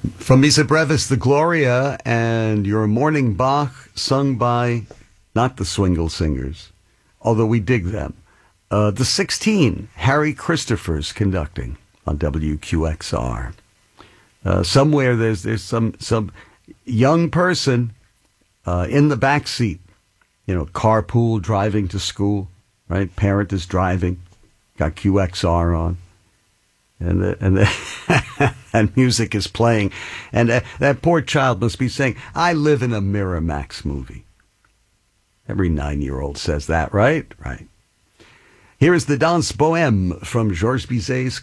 From Misa Brevis, the Gloria, and your morning Bach, sung by not the Swingle Singers, although we dig them. The 16, Harry Christophers conducting on WQXR. Somewhere there's some young person in the back seat, carpool driving to school, right? Parent is driving, got QXR on. And music is playing. And that poor child must be saying, I live in a Miramax movie. Every 9-year-old says that, right? Right. Here is the Danse Bohème from Georges Bizet's